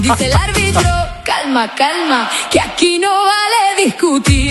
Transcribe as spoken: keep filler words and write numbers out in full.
Dice el árbitro, calma, calma, que aquí no vale discutir.